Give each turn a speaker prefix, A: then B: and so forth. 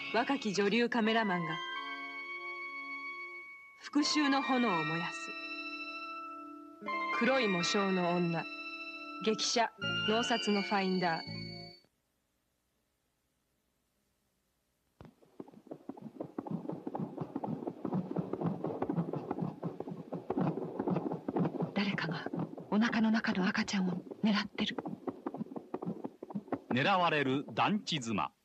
A: 若き女流カメラマンが復讐の炎を燃やす。黒い模章の女、激写脳殺のファインダー。
B: 誰かがお腹の中の赤ちゃんを狙ってる。
C: 狙われる団地妻。